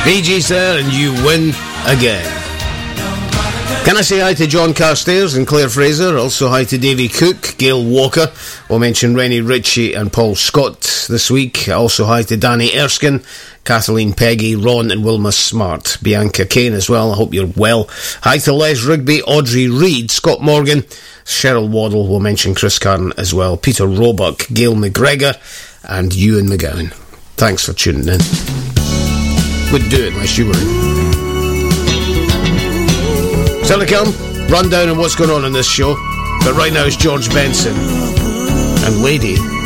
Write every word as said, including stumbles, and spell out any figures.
Bee Gees there, and you win again. Can I say hi to John Carstairs and Claire Fraser? Also hi to Davy Cook, Gail Walker. We'll mention Rennie Ritchie and Paul Scott this week. Also hi to Danny Erskine, Kathleen Peggy, Ron and Wilma Smart. Bianca Kane as well, I hope you're well. Hi to Les Rigby, Audrey Reid, Scott Morgan, Cheryl Waddle. We'll mention Chris Carn as well. Peter Roebuck, Gail McGregor and Ewan McGowan. Thanks for tuning in. Wouldn't do it unless you were in. Still to come, rundown on what's going on in this show. But right now it's George Benson and Lady.